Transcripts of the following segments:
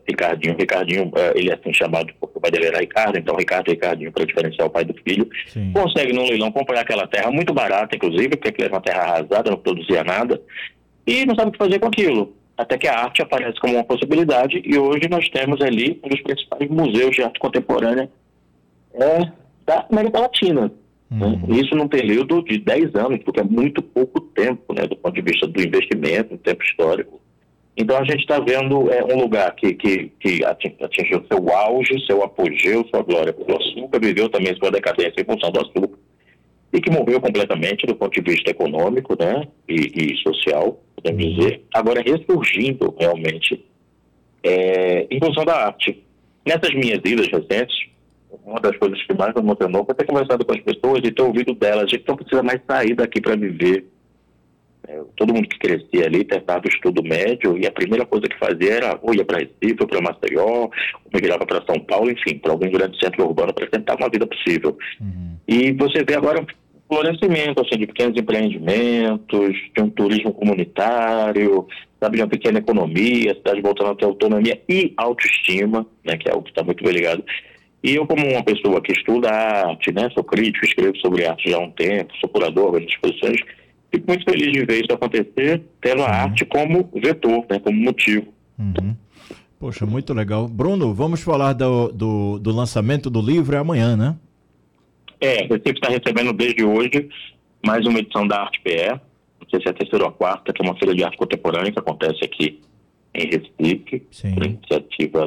Ricardinho. Ricardinho, ele é assim chamado porque o pai dele era Ricardo, então Ricardo e Ricardinho, para diferenciar o pai do filho. Sim. Consegue num leilão comprar aquela terra muito barata, inclusive, porque aquilo era uma terra arrasada, não produzia nada, e não sabe o que fazer com aquilo. Até que a arte aparece como uma possibilidade, e hoje nós temos ali um dos principais museus de arte contemporânea da América Latina. Né? Isso num período de 10 anos, porque é muito pouco tempo, né, do ponto de vista do investimento, do tempo histórico. Então a gente está vendo um lugar que atingiu seu auge, seu apogeu, sua glória pelo açúcar, viveu também sua decadência em função do açúcar, e que morreu completamente do ponto de vista econômico, né, e social, podemos dizer, agora ressurgindo realmente em função da arte. Nessas minhas idas recentes, uma das coisas que mais me emocionou foi ter conversado com as pessoas e ter ouvido delas, a gente não precisa mais sair daqui para viver. Todo mundo que crescia ali terminava o estudo médio e a primeira coisa que fazia era ou ia para Recife, ou para Maceió, ou migrava para São Paulo, enfim, para algum grande centro urbano para tentar uma vida possível. E você vê agora um florescimento assim, de pequenos empreendimentos, de um turismo comunitário, sabe, de uma pequena economia, a cidade voltando a ter autonomia e autoestima, né, que é algo que está muito bem ligado. E eu, como uma pessoa que estuda arte, né, sou crítico, escrevo sobre arte já há um tempo, sou curador de exposições, fico muito feliz de ver isso acontecer, tendo a arte como vetor, né, como motivo. Poxa, muito legal. Bruno, vamos falar do lançamento do livro amanhã, né? Recife está recebendo desde hoje mais uma edição da Arte PE, não sei se é a terceira ou a quarta, que é uma feira de arte contemporânea que acontece aqui em Recife, por iniciativa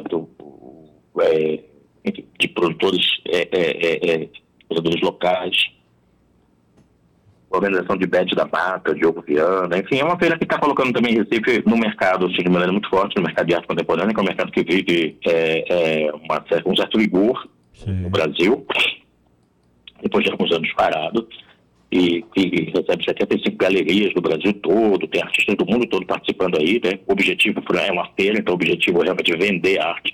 de produtores locais, organização de Bete da Mata, Diogo Viana, enfim, é uma feira que está colocando também Recife no mercado, assim, de maneira muito forte, no mercado de arte contemporânea, que é um mercado que vive um certo vigor no Brasil, depois de alguns anos parado, e recebe 75 galerias do Brasil todo, tem artistas do mundo todo participando aí, né? O objetivo é uma feira, então o objetivo é realmente vender arte.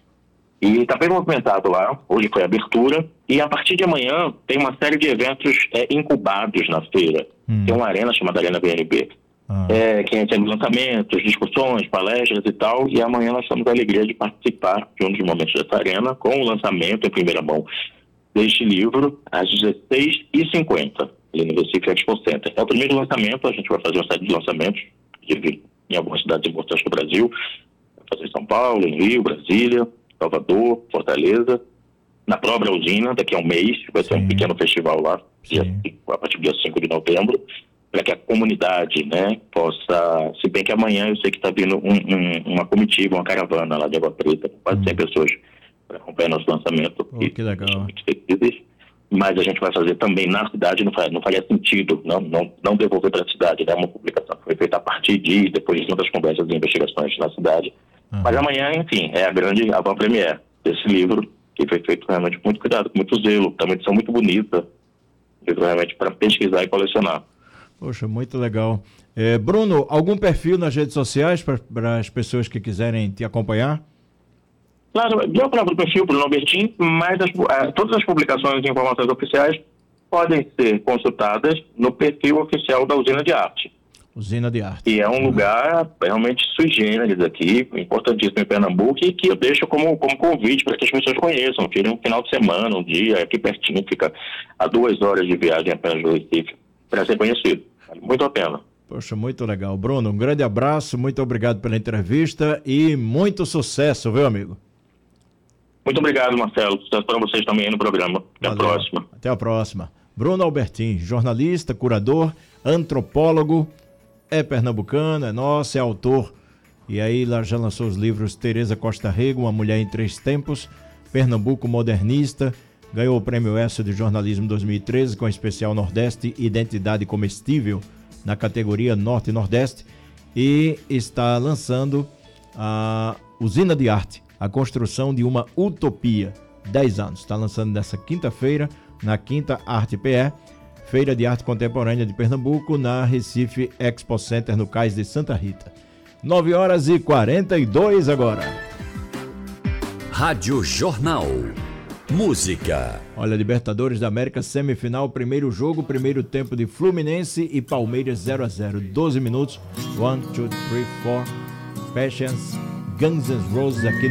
E está bem movimentado lá, hoje foi a abertura, e a partir de amanhã tem uma série de eventos incubados na feira. Tem uma arena chamada Arena BNB, que recebe lançamentos, discussões, palestras e tal, e amanhã nós temos a alegria de participar de um dos momentos dessa arena, com o lançamento em primeira mão deste livro, às 16h50, ali no Recife Expo Center. É o primeiro lançamento, a gente vai fazer uma série de lançamentos em algumas cidades importantes do Brasil, vai fazer em São Paulo, em Rio, Brasília, Salvador, Fortaleza, na própria usina, daqui a um mês, vai ser um pequeno festival lá, a partir do dia 5 de novembro, para que a comunidade, né, possa, se bem que amanhã eu sei que está vindo uma comitiva, uma caravana lá de Água Preta, com quase 100 pessoas para acompanhar nosso lançamento. Que legal. Mas a gente vai fazer também na cidade, não faria sentido não devolver para a cidade, né, uma publicação que foi feita a partir depois de muitas conversas e investigações na cidade. Mas amanhã, enfim, é a grande avant-première desse livro, que foi feito realmente com muito cuidado, com muito zelo, tá uma edição muito bonita, livro realmente para pesquisar e colecionar. Poxa, muito legal. Bruno, algum perfil nas redes sociais para as pessoas que quiserem te acompanhar? Claro, eu próprio perfil, Bruno Albertin, mas todas as publicações e informações oficiais podem ser consultadas no perfil oficial da Usina de Arte. Usina de Arte. E é um lugar realmente sui generis aqui, importantíssimo em Pernambuco, e que eu deixo como convite para que as pessoas conheçam, tirem um final de semana, um dia, aqui pertinho, fica a 2 horas de viagem apenas do Recife, para ser conhecido. Vale muito a pena. Poxa, muito legal. Bruno, um grande abraço, muito obrigado pela entrevista e muito sucesso, viu, amigo? Muito obrigado, Marcelo. Sucesso para vocês também aí no programa. Até a próxima. Até a próxima. Bruno Albertin, jornalista, curador, antropólogo, é pernambucano, é nosso, é autor. E aí lá já lançou os livros Tereza Costa Rego, Uma Mulher em Três Tempos, Pernambuco Modernista, ganhou o Prêmio ESSO de Jornalismo 2013 com especial Nordeste Identidade Comestível na categoria Norte e Nordeste e está lançando a Usina de Arte, a construção de uma utopia, 10 anos. Está lançando nessa quinta-feira, na 5ª Arte PE, Feira de Arte Contemporânea de Pernambuco, na Recife Expo Center, no Cais de Santa Rita. 9h42 agora. Rádio Jornal. Música. Olha, Libertadores da América, semifinal, primeiro jogo, primeiro tempo de Fluminense e Palmeiras 0-0, 12 minutos. 1, 2, 3, 4, Passions, Guns N' Roses aqui